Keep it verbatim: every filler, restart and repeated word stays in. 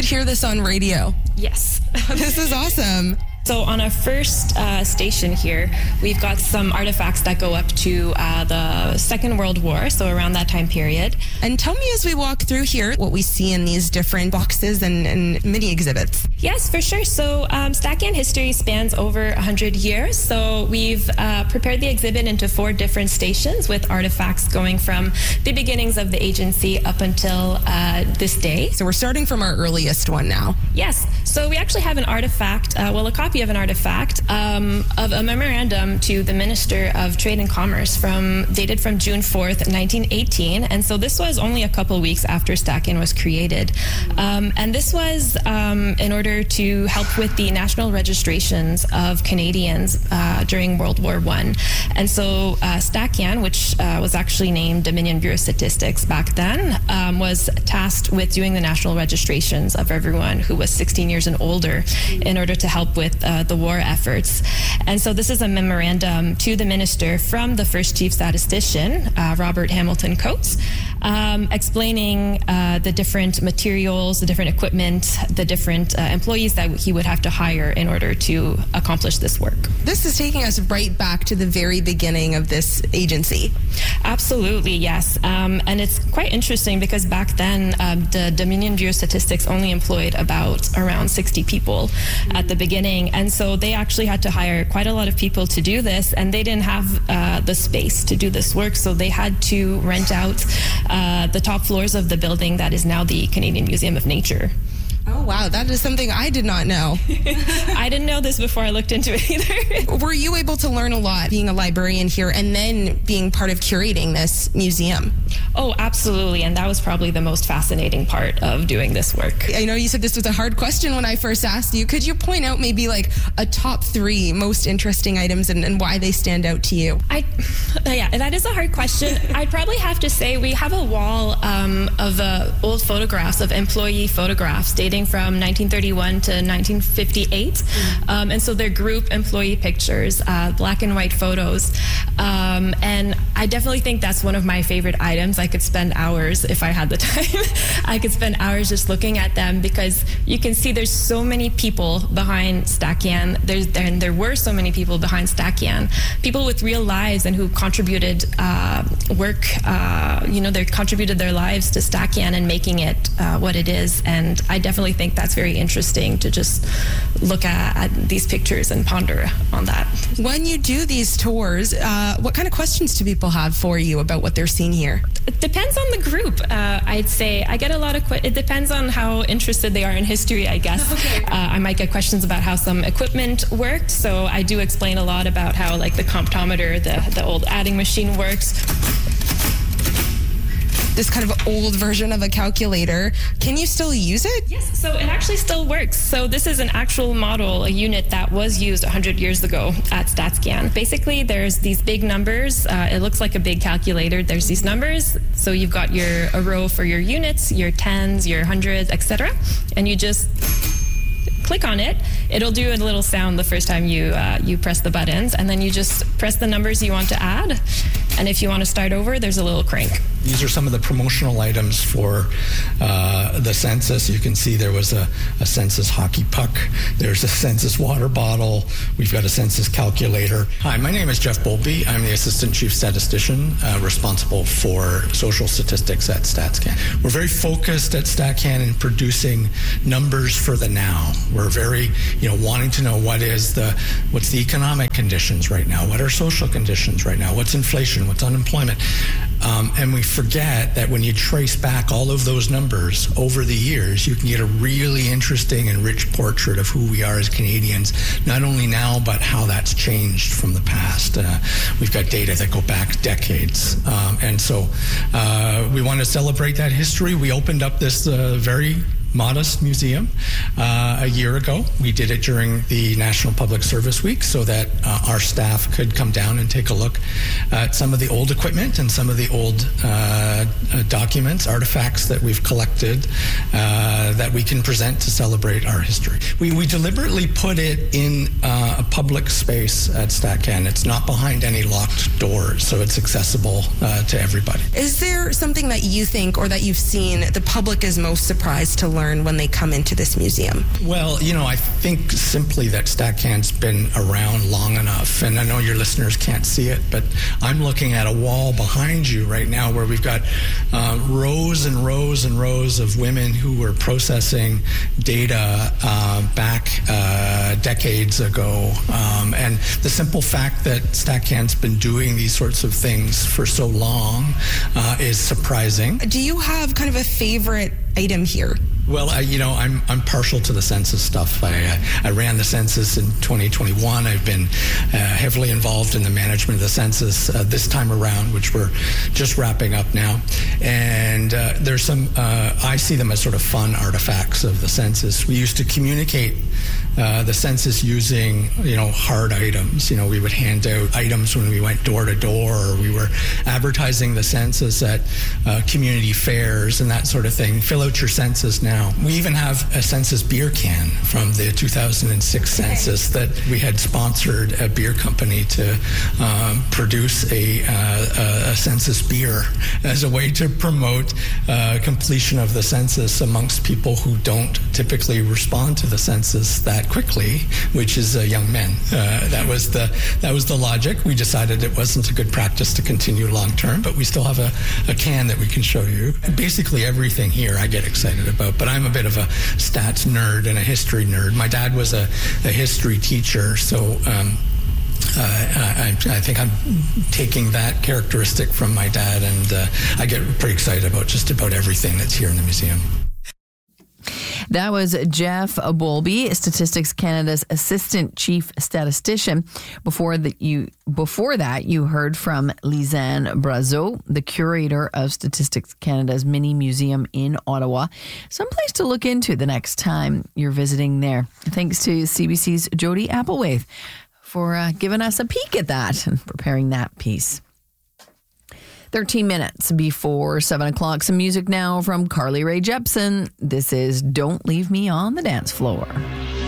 hear this on radio? Yes. This is awesome. So on our first uh, station here, we've got some artifacts that go up to uh, the Second World War, so around that time period. And tell me as we walk through here what we see in these different boxes and, and mini exhibits. Yes, for sure. So um, Staccan history spans over one hundred years. So we've uh, prepared the exhibit into four different stations with artifacts going from the beginnings of the agency up until uh, this day. So we're starting from our earliest one now. Yes. So we actually have an artifact, uh, well, a copy of an artifact um, of a memorandum to the Minister of Trade and Commerce from dated from June fourth, nineteen eighteen. And so this was only a couple weeks after Staccan was created. Um, and this was um, in order to help with the national registrations of Canadians uh, during World War One. And so uh, Staccan, which uh, was actually named Dominion Bureau of Statistics back then, um, was tasked with doing the national registrations of everyone who was sixteen years and older in order to help with Uh, the war efforts. And so this is a memorandum to the minister from the first chief statistician, uh, Robert Hamilton Coates, um, explaining uh, the different materials, the different equipment, the different uh, employees that he would have to hire in order to accomplish this work. This is taking us right back to the very beginning of this agency. Absolutely, yes. Um, and it's quite interesting because back then um, the Dominion Bureau of Statistics only employed about around sixty people at the beginning. And so they actually had to hire quite a lot of people to do this, and they didn't have uh, the space to do this work, so they had to rent out uh, the top floors of the building that is now the Canadian Museum of Nature. Oh, wow. That is something I did not know. I didn't know this before I looked into it either. Were you able to learn a lot being a librarian here and then being part of curating this museum? Oh, absolutely. And that was probably the most fascinating part of doing this work. I know you said this was a hard question when I first asked you. Could you point out maybe like a top three most interesting items and, and why they stand out to you? I, yeah, that is a hard question. I'd probably have to say we have a wall um, of uh, old photographs, of employee photographs dating from nineteen thirty-one to nineteen fifty-eight. Um, and so they're group employee pictures, uh, black and white photos. Um, and I definitely think that's one of my favorite items. I could spend hours, if I had the time, I could spend hours just looking at them because you can see there's so many people behind Staccan. There's, there, and there were so many people behind Staccan, people with real lives and who contributed uh, work, uh, you know, they contributed their lives to Staccan and making it uh, what it is. And I definitely think that's very interesting to just look at, at these pictures and ponder on that. When you do these tours, uh, what kind of questions do people have for you about what they're seeing here? It depends on the group, uh, I'd say. I get a lot of, que- it depends on how interested they are in history, I guess. Okay. Uh, I might get questions about how some equipment worked, so I do explain a lot about how like the comptometer, the, the old adding machine works. This kind of old version of a calculator. Can you still use it? Yes, so it actually still works. So this is an actual model, a unit that was used one hundred years ago at StatScan. Basically, there's these big numbers. Uh, it looks like a big calculator. There's these numbers. So you've got your a row for your units, your tens, your hundreds, et cetera. And you just click on it. It'll do a little sound the first time you uh, you press the buttons, and then you just press the numbers you want to add. And if you want to start over, there's a little crank. These are some of the promotional items for uh, the census. You can see there was a, a census hockey puck. There's a census water bottle. We've got a census calculator. Hi, my name is Jeff Bowlby. I'm the Assistant Chief Statistician uh, responsible for social statistics at StatScan. We're very focused at StatCan in producing numbers for the now. We're very, you know, wanting to know what is the, what's the economic conditions right now? What are social conditions right now? What's inflation? What's unemployment? Um, and we forget that when you trace back all of those numbers over the years, you can get a really interesting and rich portrait of who we are as Canadians, not only now, but how that's changed from the past. Uh, we've got data that go back decades. Um, and so uh, we want to celebrate that history. We opened up this uh, very modest museum uh, a year ago. We did it during the National Public Service Week so that uh, our staff could come down and take a look at some of the old equipment and some of the old uh, uh, documents, artifacts that we've collected uh, that we can present to celebrate our history. We, we deliberately put it in uh, a public space at StatCan. It's not behind any locked doors, so it's accessible uh, to everybody. Is there something that you think or that you've seen the public is most surprised to learn learn when they come into this museum? Well, you know, I think simply that StatCan's been around long enough, and I know your listeners can't see it, but I'm looking at a wall behind you right now where we've got uh, rows and rows and rows of women who were processing data uh, back uh, decades ago. Um, and the simple fact that StatCan's been doing these sorts of things for so long uh, is surprising. Do you have kind of a favorite item here? Well, I, you know, I'm I'm partial to the census stuff. I uh, I ran the census in twenty twenty-one. I've been uh, heavily involved in the management of the census uh, this time around, which we're just wrapping up now. And uh, there's some, uh, I see them as sort of fun artifacts of the census. We used to communicate uh, the census using, you know, hard items. You know, we would hand out items when we went door to door, or we were advertising the census at uh, community fairs and that sort of thing. Fill out your census now. We even have a census beer can from the two thousand six census that we had sponsored a beer company to um, produce a, uh, a census beer as a way to promote uh, completion of the census amongst people who don't typically respond to the census that quickly, which is uh, young men. Uh, that was the that was the logic. We decided it wasn't a good practice to continue long term, but we still have a, a can that we can show you. Basically everything here I get excited about, but I'm a bit of a stats nerd and a history nerd. My dad was a, a history teacher, so um, uh, I, I think I'm taking that characteristic from my dad, and uh, I get pretty excited about just about everything that's here in the museum. That was Jeff Bowlby, Statistics Canada's Assistant Chief Statistician. Before that, you before that, you heard from Lisanne Brazeau, the curator of Statistics Canada's mini museum in Ottawa. Someplace to look into the next time you're visiting there. Thanks to C B C's Jody Applewhite for uh, giving us a peek at that and preparing that piece. thirteen minutes before seven o'clock. Some music now from Carly Rae Jepsen. This is Don't Leave Me on the Dance Floor.